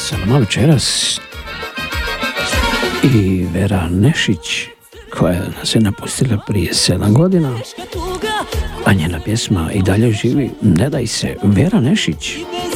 sa nama večeras i Vera Nešić, koja nas je napustila prije 7 godina, a njena pjesma i dalje živi. Ne daj se, Vera Nešić.